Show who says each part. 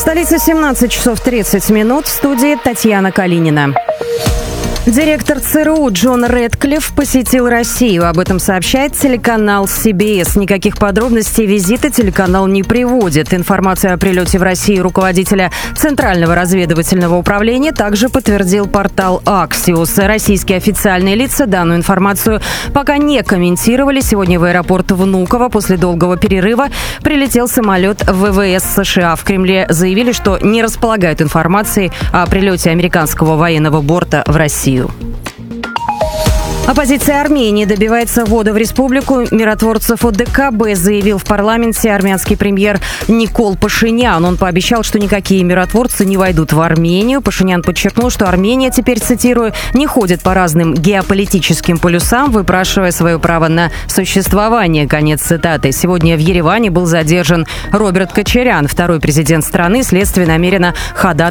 Speaker 1: столице 17 часов 30 минут. В студии Татьяна Калинина. Директор ЦРУ Джон Рэдклифф посетил Россию. Об этом сообщает телеканал CBS. Никаких подробностей визита телеканал не приводит. Информацию о прилете в Россию руководителя Центрального разведывательного управления также подтвердил портал Axios. Российские официальные лица данную информацию пока не комментировали. Сегодня в аэропорт Внуково после долгого перерыва прилетел самолет ВВС США. В Кремле заявили, что не располагают информацией о прилете американского военного борта в Россию. Оппозиция Армении добивается ввода в республику миротворцев ОДКБ, заявил в парламенте армянский премьер Никол Пашинян. Он пообещал, что никакие миротворцы не войдут в Армению. Пашинян подчеркнул, что Армения теперь, цитирую, не ходит по разным геополитическим полюсам, выпрашивая свое право на существование. Конец цитаты. Сегодня в Ереване был задержан Роберт Кочарян, второй президент страны. Следствие намерено ходатайствовать